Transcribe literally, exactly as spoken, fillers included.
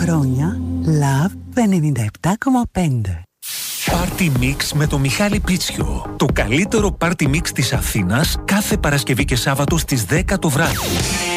χρόνια Love ενενήντα επτά κόμμα πέντε. Party Mix με το Μιχάλη Πίτσιο. Το καλύτερο Party Mix της Αθήνας κάθε Παρασκευή και Σάββατο στις δέκα το βράδυ.